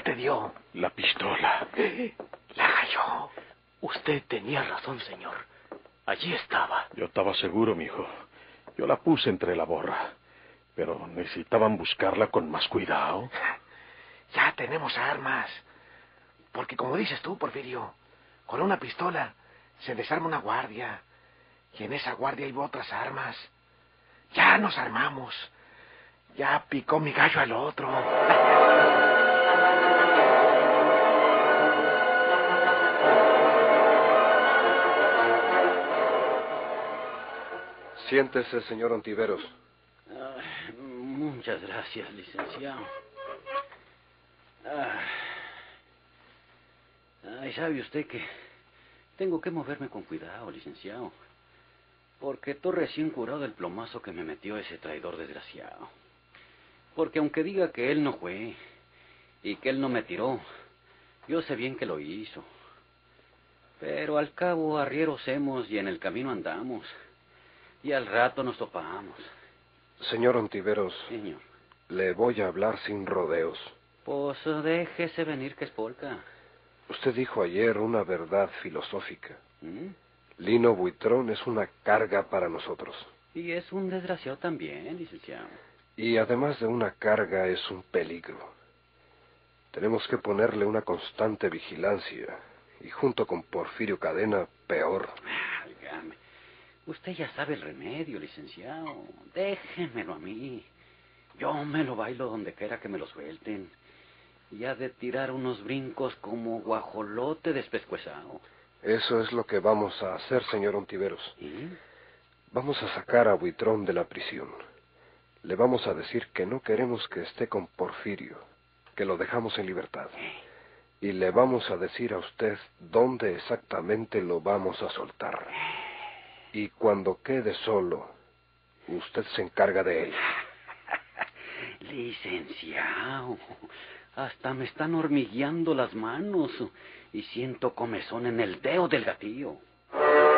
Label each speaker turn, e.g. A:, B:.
A: te dio?
B: La pistola.
A: La halló. Usted tenía razón, señor. Allí estaba.
B: Yo estaba seguro, mijo. Yo la puse entre la borra. Pero necesitaban buscarla con más cuidado.
A: Ya tenemos armas. Porque como dices tú, Porfirio, con una pistola se desarma una guardia. Y en esa guardia hay otras armas. Ya nos armamos. Ya picó mi gallo al otro.
C: Siéntese, señor Ontiveros.
D: Muchas gracias, licenciado. ¿Sabe usted que tengo que moverme con cuidado, licenciado? Porque estoy recién curado del plomazo que me metió ese traidor desgraciado. Porque aunque diga que él no fue y que él no me tiró, yo sé bien que lo hizo. Pero al cabo arrieros hemos y en el camino andamos. Y al rato nos topamos.
C: Señor Ontiveros,
D: Señor.
C: le voy a hablar sin rodeos.
D: Pues déjese venir que es polka.
C: Usted dijo ayer una verdad filosófica.
D: ¿Mm?
C: Lino Buitrón es una carga para nosotros.
D: Y es un desgraciado también, licenciado.
C: Y además de una carga, es un peligro. Tenemos que ponerle una constante vigilancia. Y junto con Porfirio Cadena, peor.
D: Válgame. Usted ya sabe el remedio, licenciado. Déjemelo a mí. Yo me lo bailo donde quiera que me lo suelten. Y ha de tirar unos brincos como guajolote despescuezado.
C: Eso es lo que vamos a hacer, señor Ontiveros.
D: ¿Y?
C: Vamos a sacar a Buitrón de la prisión. Le vamos a decir que no queremos que esté con Porfirio, que lo dejamos en libertad. Y le vamos a decir a usted dónde exactamente lo vamos a soltar. Y cuando quede solo, usted se encarga de él.
D: Licenciado, hasta me están hormigueando las manos y siento comezón en el dedo del gatillo.